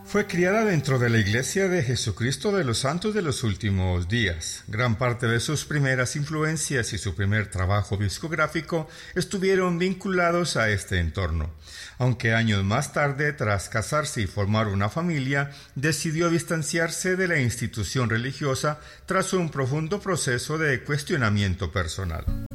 Fue criada dentro de la Iglesia de Jesucristo de los Santos de los Últimos Días. Gran parte de sus primeras influencias y su primer trabajo discográfico estuvieron vinculados a este entorno. Aunque años más tarde, tras casarse y formar una familia, decidió distanciarse de la institución religiosa tras un profundo proceso de cuestionamiento personal.